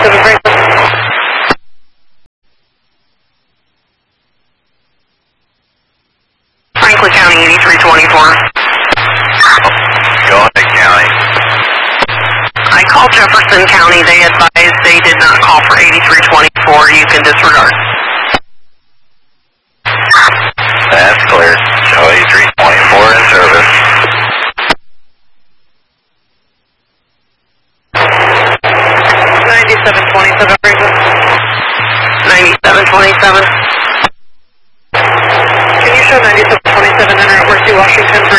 Franklin. Franklin County, 8324. Go ahead, County. I called Jefferson County. They advised they did not call for 8324. You can disregard. That's clear. Show 8324 in service. 9727 Franklin. 9727. Can you show 9727 en route Washington for